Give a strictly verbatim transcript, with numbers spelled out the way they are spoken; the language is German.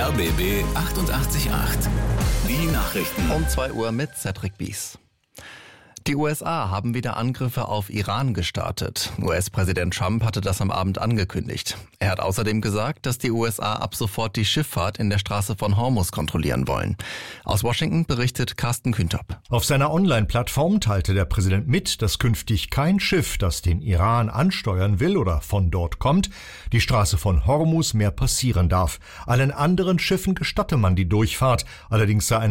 R B B achtundachtzig Komma acht. Die Nachrichten. Um zwei Uhr mit Cedric Bies. Die U S A haben wieder Angriffe auf Iran gestartet. U S-Präsident Trump hatte das am Abend angekündigt. Er hat außerdem gesagt, dass die U S A ab sofort die Schifffahrt in der Straße von Hormuz kontrollieren wollen. Aus Washington berichtet Carsten Küntop. Auf seiner Online-Plattform teilte der Präsident mit, dass künftig kein Schiff, das den Iran ansteuern will oder von dort kommt, die Straße von Hormuz mehr passieren darf. Allen anderen Schiffen gestatte man die Durchfahrt. Allerdings sei eine